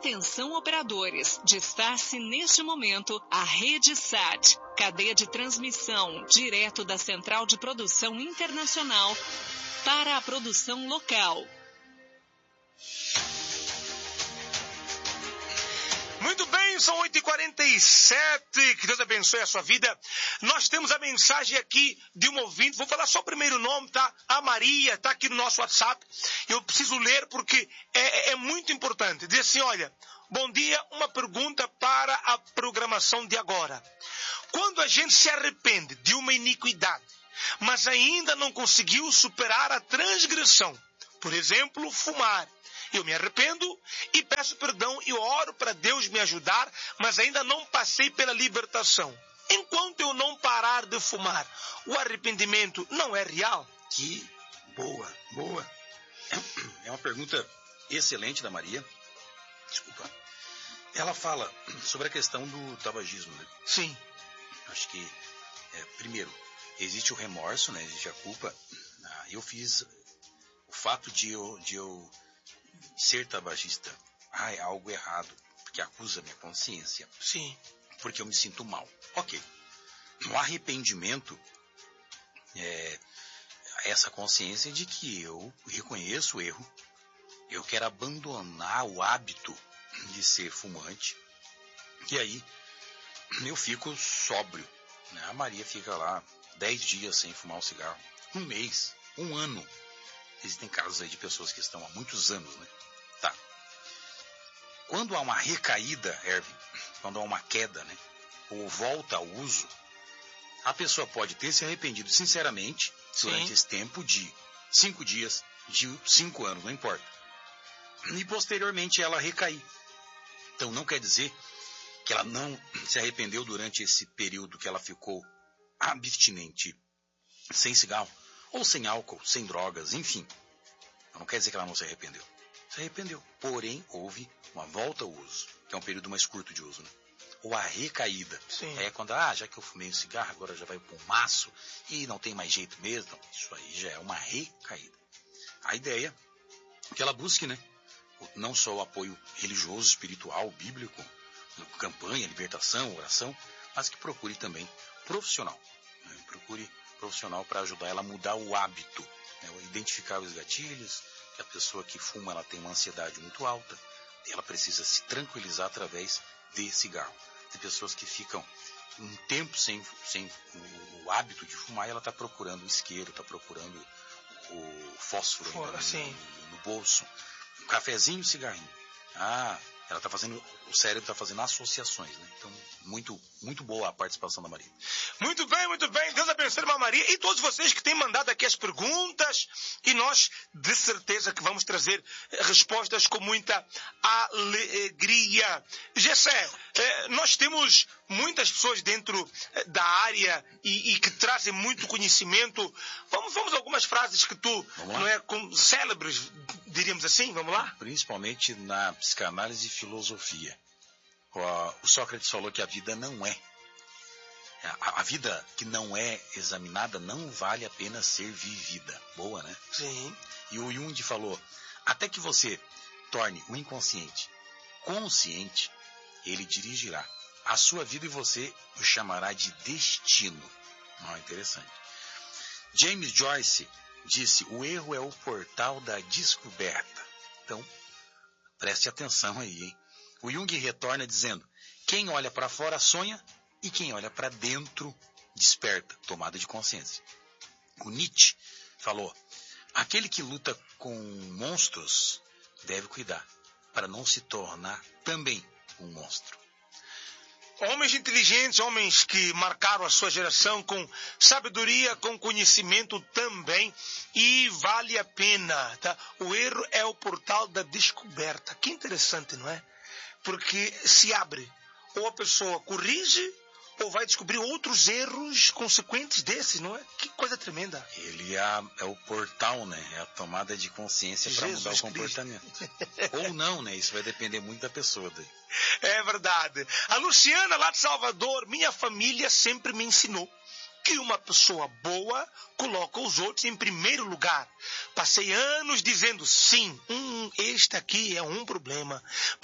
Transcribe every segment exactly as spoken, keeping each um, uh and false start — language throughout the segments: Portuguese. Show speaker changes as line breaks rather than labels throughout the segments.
Atenção operadores, dispare-se neste momento a Rede Sat, cadeia de transmissão direto da Central de Produção Internacional para a produção local.
Muito bem, são oito e quarenta e sete, que Deus abençoe a sua vida. Nós temos a mensagem aqui de um ouvinte, vou falar só o primeiro nome, tá? A Maria, tá aqui no nosso WhatsApp. Eu preciso ler porque é, é muito importante. Diz assim, olha, bom dia, uma pergunta para a programação de agora. Quando a gente se arrepende de uma iniquidade, mas ainda não conseguiu superar a transgressão, por exemplo, fumar, eu me arrependo e peço perdão e oro para Deus me ajudar, mas ainda não passei pela libertação. Enquanto eu não parar de fumar, o arrependimento não é real?
Que boa, boa. É uma pergunta excelente da Maria. Desculpa. Ela fala sobre a questão do tabagismo, né?
Sim.
Acho que, é, primeiro, existe o remorso, né? Existe a culpa. Ah, eu fiz o fato de eu... De eu ser tabagista, ah, é algo errado, porque acusa minha consciência.
Sim.
Porque eu me sinto mal. Ok. O arrependimento é essa consciência de que eu reconheço o erro, eu quero abandonar o hábito de ser fumante, e aí eu fico sóbrio, né? A Maria fica lá dez dias sem fumar um cigarro, um mês, um ano. Existem casos aí de pessoas que estão há muitos anos, né? Tá. Quando há uma recaída, Erwin, quando há uma queda, né? Ou volta ao uso, a pessoa pode ter se arrependido sinceramente durante Sim. esse tempo de cinco dias, de cinco anos, não importa. E posteriormente ela recair. Então não quer dizer que ela não se arrependeu durante esse período que ela ficou abstinente, sem cigarro, ou sem álcool, sem drogas, enfim. Não quer dizer que ela não se arrependeu. Se arrependeu. Porém, houve uma volta ao uso, que é um período mais curto de uso, né? Ou a recaída.
Sim.
É quando, ah, já que eu fumei um cigarro, agora já vai para um maço e não tem mais jeito mesmo. Não, isso aí já é uma recaída. A ideia é que ela busque, né? Não só o apoio religioso, espiritual, bíblico, campanha, libertação, oração, mas que procure também profissional. Né? Procure profissional para ajudar ela a mudar o hábito, né? Identificar os gatilhos, que a pessoa que fuma ela tem uma ansiedade muito alta, ela precisa se tranquilizar através de cigarro. Tem pessoas que ficam um tempo sem, sem o, o hábito de fumar e ela está procurando o isqueiro, está procurando o fósforo
Fora,
no,
sim.
no, no bolso, um cafezinho e cigarrinho. Ah, ela está fazendo, o cérebro está fazendo associações, né? Então, muito, muito boa a participação da Maria.
Muito bem, muito bem. Deus abençoe a Maria e todos vocês que têm mandado aqui as perguntas, e nós, de certeza, que vamos trazer respostas com muita alegria. Gessé, eh, nós temos muitas pessoas dentro da área e, e que trazem muito conhecimento. Vamos, vamos a algumas frases que tu, não é, com, célebres, diríamos assim, vamos lá?
Principalmente na psicanálise e filosofia. O Sócrates falou que a vida não é. A, a vida que não é examinada não vale a pena ser vivida. Boa, né?
Sim.
E o Jung falou, até que você torne o inconsciente consciente, ele dirigirá a sua vida e você o chamará de destino. Não, interessante. James Joyce disse, o erro é o portal da descoberta. Então, preste atenção aí, hein? O Jung retorna dizendo, quem olha para fora sonha e quem olha para dentro desperta, tomada de consciência. O Nietzsche falou, aquele que luta com monstros deve cuidar para não se tornar também um monstro.
Homens inteligentes, homens que marcaram a sua geração com sabedoria, com conhecimento também, e vale a pena, tá? O erro é o portal da descoberta. Que interessante, não é? Porque se abre, ou a pessoa corrige, ou vai descobrir outros erros consequentes desses, não é? Que coisa tremenda.
Ele é, é o portal, né? É a tomada de consciência para mudar o comportamento. Ou não, né? Isso vai depender muito da pessoa. Daí.
É verdade. A Luciana, lá de Salvador, minha família sempre me ensinou que uma pessoa boa coloca os outros em primeiro lugar. Passei anos dizendo, sim, hum, este aqui é um problema. Para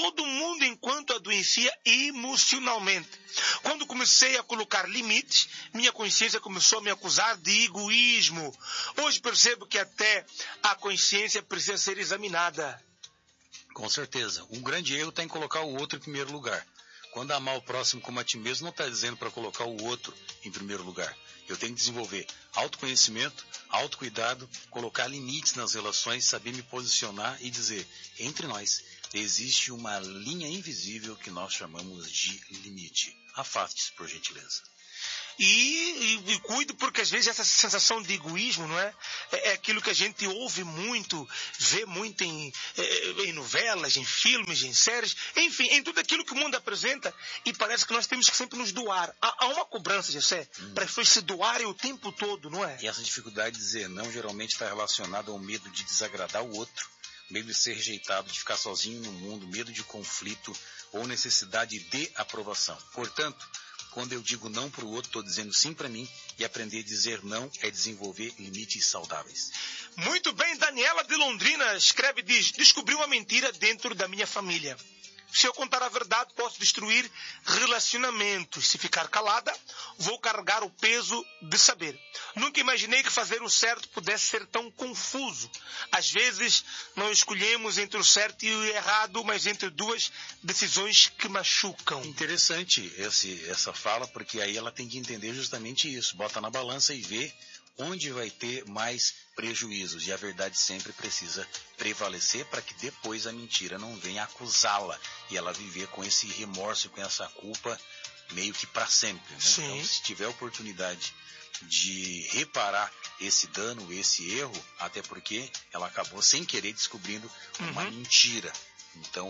todo mundo enquanto adoecia emocionalmente. Quando comecei a colocar limites, minha consciência começou a me acusar de egoísmo. Hoje percebo que até a consciência precisa ser examinada.
Com certeza. Um grande erro está em colocar o outro em primeiro lugar. Quando amar o próximo como a ti mesmo, não está dizendo para colocar o outro em primeiro lugar. Eu tenho que desenvolver autoconhecimento, autocuidado, colocar limites nas relações, saber me posicionar e dizer, entre nós, existe uma linha invisível que nós chamamos de limite. Afaste-se, por gentileza.
E, e, e cuide, porque às vezes essa sensação de egoísmo, não é? É, é aquilo que a gente ouve muito, vê muito em, em novelas, em filmes, em séries, enfim, em tudo aquilo que o mundo apresenta, e parece que nós temos que sempre nos doar. Há, há uma cobrança, Jessé, hum. para as pessoas se doarem o tempo todo, não é?
E essa dificuldade de dizer não geralmente está relacionada ao medo de desagradar o outro, medo de ser rejeitado, de ficar sozinho no mundo, medo de conflito ou necessidade de aprovação. Portanto, quando eu digo não para o outro, estou dizendo sim para mim, e aprender a dizer não é desenvolver limites saudáveis.
Muito bem, Daniela de Londrina escreve e diz, descobri uma mentira dentro da minha família. Se eu contar a verdade, posso destruir relacionamentos. Se ficar calada, vou carregar o peso de saber. Nunca imaginei que fazer o certo pudesse ser tão confuso. Às vezes, não escolhemos entre o certo e o errado, mas entre duas decisões que machucam.
Interessante esse, essa fala, porque aí ela tem que entender justamente isso. Bota na balança e vê onde vai ter mais prejuízos. E a verdade sempre precisa prevalecer para que depois a mentira não venha acusá-la e ela viver com esse remorso, com essa culpa meio que para sempre. Né? Então, se tiver oportunidade de reparar esse dano, esse erro, até porque ela acabou sem querer descobrindo uma uhum. mentira. Então,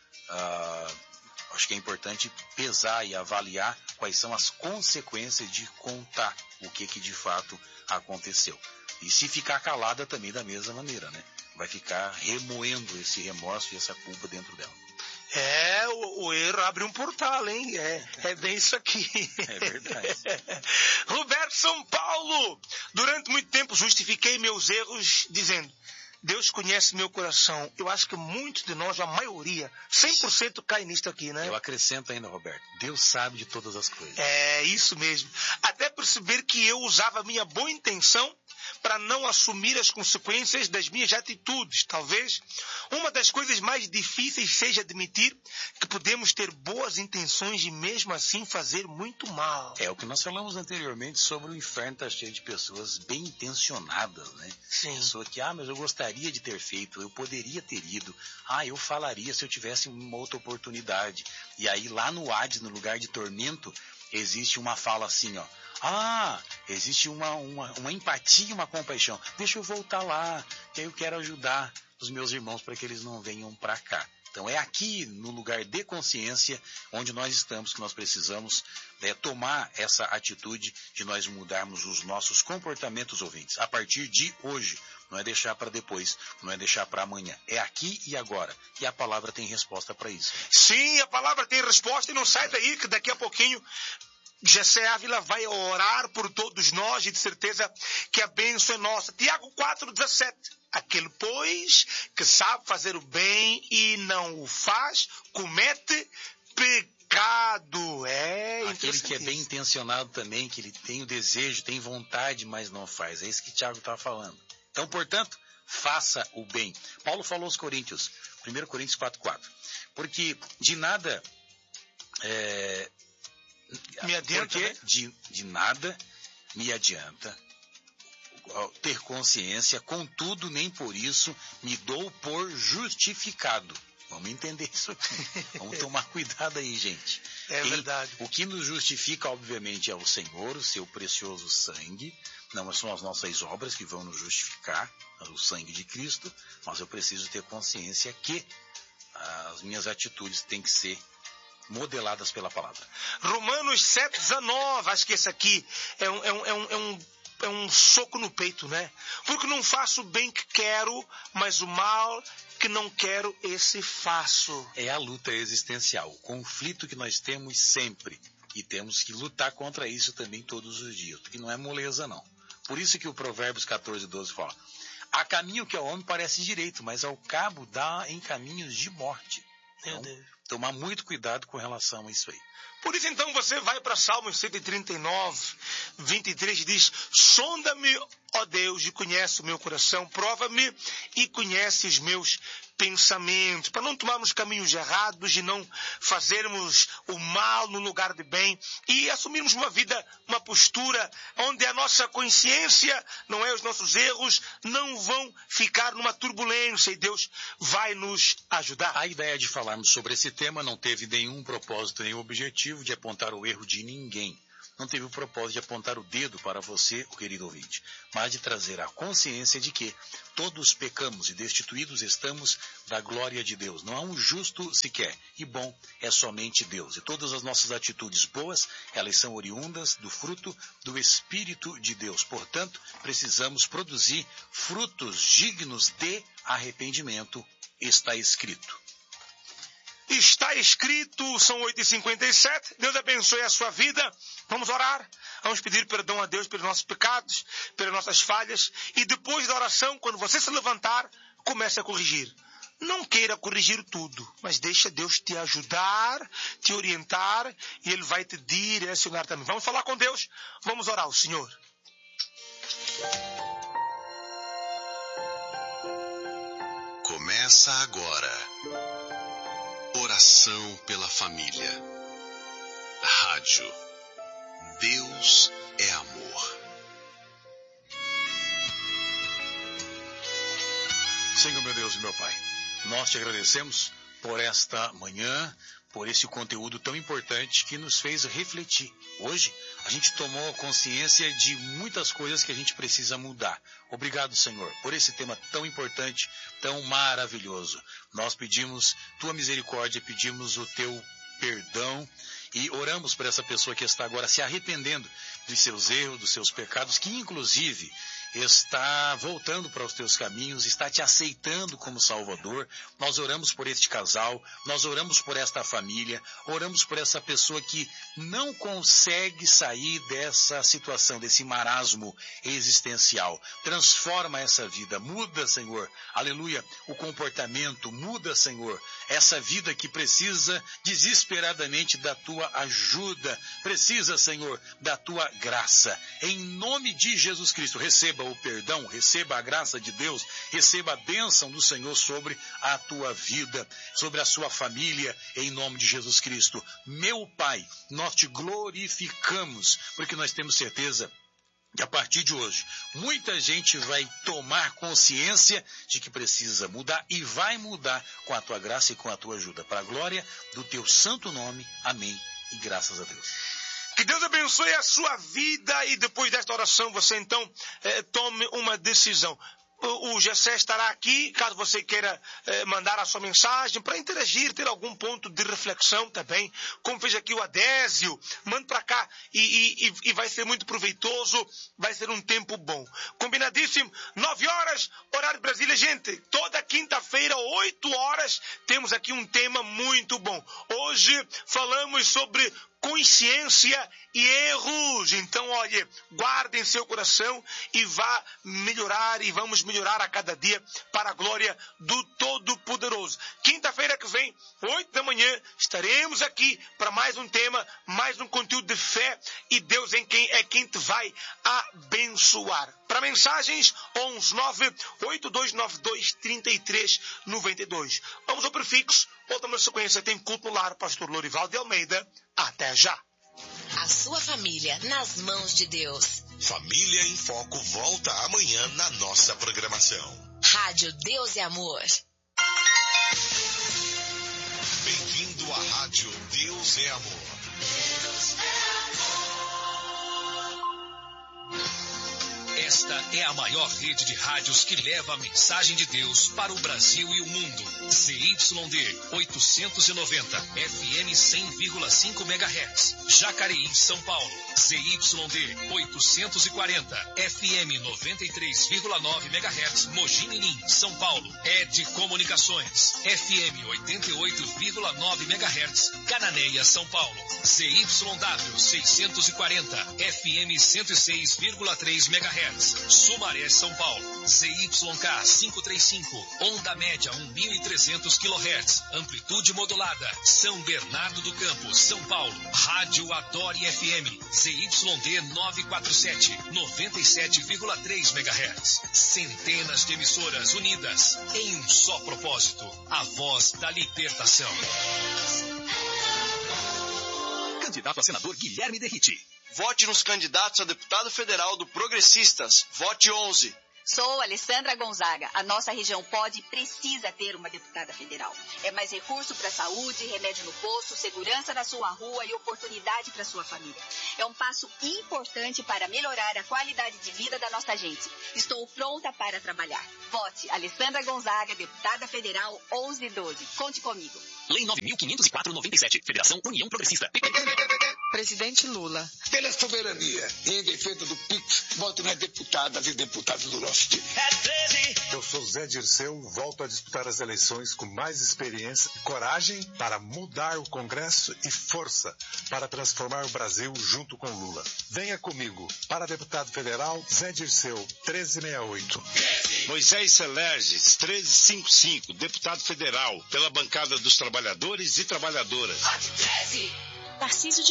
uh, acho que é importante pesar e avaliar quais são as consequências de contar o que, que de fato aconteceu. E se ficar calada também da mesma maneira, né? Vai ficar remoendo esse remorso e essa culpa dentro dela.
É, o, o erro abre um portal, hein? É, é bem isso aqui.
É verdade.
Roberto São Paulo. Durante muito tempo justifiquei meus erros dizendo, Deus conhece meu coração. Eu acho que muitos de nós, a maioria, cem por cento cai nisto aqui, né?
Eu acrescento ainda, Roberto. Deus sabe de todas as coisas.
É, isso mesmo. Até perceber que eu usava a minha boa intenção para não assumir as consequências das minhas atitudes. Talvez uma das coisas mais difíceis seja admitir que podemos ter boas intenções e mesmo assim fazer muito mal.
É o que nós falamos anteriormente sobre o inferno estar cheio de pessoas bem intencionadas, né?
Sim.
Pessoa que, ah, mas eu gostaria de ter feito, eu poderia ter ido, ah, eu falaria se eu tivesse uma outra oportunidade. E aí lá no Hades, no lugar de tormento, existe uma fala assim, ó, ah, existe uma, uma, uma empatia, uma compaixão. Deixa eu voltar lá, que eu quero ajudar os meus irmãos para que eles não venham para cá. Então é aqui, no lugar de consciência, onde nós estamos, que nós precisamos é, tomar essa atitude de nós mudarmos os nossos comportamentos, ouvintes, a partir de hoje. Não é deixar para depois, não é deixar para amanhã. É aqui e agora. E a palavra tem resposta para isso.
Sim, a palavra tem resposta e não sai daí, que daqui a pouquinho Jessé Ávila vai orar por todos nós e de certeza que a bênção é nossa. Tiago quatro, dezessete. Aquele, pois, que sabe fazer o bem e não o faz, comete pecado. É
aquele que é bem intencionado também, que ele tem o desejo, tem vontade, mas não faz. É isso que Tiago está falando. Então, portanto, faça o bem. Paulo falou aos Coríntios, primeiro Coríntios quatro, quatro. Porque de nada... É,
me adianta,
porque
né?
de, de nada me adianta ter consciência, contudo, nem por isso me dou por justificado. Vamos entender isso aqui. Vamos tomar cuidado aí, gente.
É
Quem,
verdade.
O que nos justifica, obviamente, é o Senhor, o seu precioso sangue. Não são as nossas obras que vão nos justificar, o sangue de Cristo, mas eu preciso ter consciência que as minhas atitudes têm que ser modeladas pela palavra.
Romanos sete, dezenove, acho que esse aqui é um, é um, é um, é um, é um soco no peito, né? Porque não faço o bem que quero, mas o mal que não quero, esse faço.
É a luta existencial, o conflito que nós temos sempre. E temos que lutar contra isso também todos os dias, porque não é moleza, não. Por isso que o Provérbios quatorze, doze fala, há caminho que ao homem parece direito, mas ao cabo dá em caminhos de morte. Então, tomar muito cuidado com relação a isso aí.
Por isso, então, você vai para Salmos cento e trinta e nove, vinte e três, diz: sonda-me, ó Deus, e conhece o meu coração, prova-me e conhece os meus pensamentos, para não tomarmos caminhos errados e não fazermos o mal no lugar de bem e assumirmos uma vida, uma postura onde a nossa consciência, não é, os nossos erros, não vão ficar numa turbulência, e Deus vai nos ajudar.
A ideia de falarmos sobre esse tema não teve nenhum propósito, nenhum objetivo de apontar o erro de ninguém. Não teve o propósito de apontar o dedo para você, o querido ouvinte, mas de trazer a consciência de que todos pecamos e destituídos estamos da glória de Deus. Não há um justo sequer, e bom é somente Deus. E todas as nossas atitudes boas, elas são oriundas do fruto do Espírito de Deus. Portanto, precisamos produzir frutos dignos de arrependimento, está escrito.
Está escrito, são oito e cinquenta e sete, Deus abençoe a sua vida. Vamos orar, vamos pedir perdão a Deus pelos nossos pecados, pelas nossas falhas, e depois da oração, quando você se levantar, comece a corrigir. Não queira corrigir tudo, mas deixa Deus te ajudar, te orientar, e Ele vai te direcionar também. Vamos falar com Deus, vamos orar ao Senhor.
Começa agora. Oração pela família. Rádio Deus é Amor.
Senhor, meu Deus e meu Pai, nós te agradecemos por esta manhã, por esse conteúdo tão importante que nos fez refletir. Hoje, a gente tomou consciência de muitas coisas que a gente precisa mudar. Obrigado, Senhor, por esse tema tão importante, tão maravilhoso. Nós pedimos tua misericórdia, pedimos o teu perdão e oramos por essa pessoa que está agora se arrependendo dos seus erros, dos seus pecados, que inclusive está voltando para os teus caminhos, está te aceitando como Salvador. Nós oramos por este casal, nós oramos por esta família, oramos por essa pessoa que não consegue sair dessa situação, desse marasmo existencial. Transforma essa vida, muda, Senhor, aleluia, o comportamento, muda, Senhor, essa vida que precisa desesperadamente da tua ajuda, precisa, Senhor, da tua graça. Em nome de Jesus Cristo, receba o perdão, receba a graça de Deus, receba a bênção do Senhor sobre a tua vida, sobre a sua família, em nome de Jesus Cristo. Meu Pai, nós te glorificamos, porque nós temos certeza que a partir de hoje, muita gente vai tomar consciência de que precisa mudar e vai mudar com a tua graça e com a tua ajuda. Para a glória do teu santo nome, amém e graças a Deus.
Que Deus abençoe a sua vida, e depois desta oração você então eh, tome uma decisão. O Gessé estará aqui, caso você queira eh, mandar a sua mensagem, para interagir, ter algum ponto de reflexão também. Como fez aqui o Adésio, manda para cá e, e, e vai ser muito proveitoso, vai ser um tempo bom. Combinadíssimo, nove horas, horário de Brasília. Gente, toda quinta-feira, oito horas, temos aqui um tema muito bom. Hoje falamos sobre consciência e erros. Então, olha, guarde em seu coração e vá melhorar, e vamos melhorar a cada dia para a glória do Todo-Poderoso. Quinta-feira que vem, oito da manhã, estaremos aqui para mais um tema, mais um conteúdo de fé, e Deus em quem é quem te vai abençoar. Para mensagens, onze nove oito dois nove dois três três nove dois. Vamos ao prefixo, voltamos na sequência, tem culto no lar, pastor Lorival de Almeida. Até já!
A sua família nas mãos de Deus.
Família em Foco volta amanhã na nossa programação.
Rádio Deus é Amor.
Bem-vindo à Rádio Deus é Amor.
Deus é
Esta é a maior rede de rádios que leva a mensagem de Deus para o Brasil e o mundo. Z Y D oitocentos e noventa, F M cem vírgula cinco megahertz. Jacareí, São Paulo. Z Y D oitocentos e quarenta, F M noventa e três vírgula nove megahertz. Mogi Mirim, São Paulo. Ed Comunicações, F M oitenta e oito vírgula nove megahertz. Cananéia, São Paulo. Z Y W seiscentos e quarenta, F M cento e seis vírgula três megahertz. megahertz. Sumaré, São Paulo. Z Y K quinhentos e trinta e cinco. Onda média mil e trezentos quilohertz. Amplitude modulada. São Bernardo do Campo, São Paulo. Rádio Adore F M. Z Y D novecentos e quarenta e sete. noventa e sete vírgula três megahertz. Centenas de emissoras unidas em um só propósito. A voz da libertação.
Candidato a senador Guilherme Derrite.
Vote nos candidatos a deputado federal do Progressistas. Vote onze.
Sou Alessandra Gonzaga. A nossa região pode e precisa ter uma deputada federal. É mais recurso para a saúde, remédio no posto, segurança na sua rua e oportunidade para sua família. É um passo importante para melhorar a qualidade de vida da nossa gente. Estou pronta para trabalhar. Vote Alessandra Gonzaga, deputada federal onze e doze. Conte comigo.
Lei nove mil quinhentos e quatro barra noventa e sete. Federação União Progressista.
Presidente Lula.
Pela soberania e em defesa do P I C, vote nas deputadas e deputados do nosso time.
Eu sou Zé Dirceu, volto a disputar as eleições com mais experiência e coragem para mudar o Congresso e força para transformar o Brasil junto com Lula. Venha comigo. Para deputado federal, Zé Dirceu, trezentos e sessenta e oito.
Moisés Celerges, trezentos e cinquenta e cinco, deputado federal, pela bancada dos trabalhadores e trabalhadoras.
Tarcísio de